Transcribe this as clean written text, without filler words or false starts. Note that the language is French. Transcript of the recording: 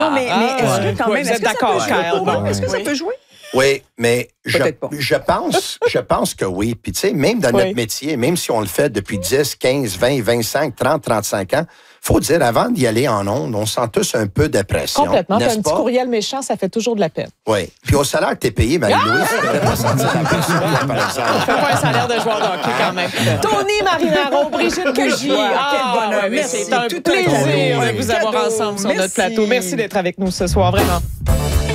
Non, mais est-ce que quand même, vous êtes d'accord, Kyle? Est-ce que ça peut jouer? Oui, mais Peut-être pas. je pense que oui. Puis, tu sais, même dans notre métier, même si on le fait depuis 10, 15, 20, 25, 30, 35 ans, faut dire, avant d'y aller en ondes, on sent tous un peu de pression. Complètement. Puis n'est-ce un petit pas? courriel méchant, ça fait toujours de la peine. Oui. Puis au salaire que t'es payé, Marie-Louise, tu devrais pas sentir la pression, par exemple. Fais pas un salaire de joueur de hockey quand même. Tony Marinaro, Brigitte Cugy. Quel bonheur. Mais Merci. c'est un Tout un plaisir cadeau. de vous avoir Cadeau. ensemble sur Merci. notre plateau. Merci d'être avec nous ce soir, vraiment.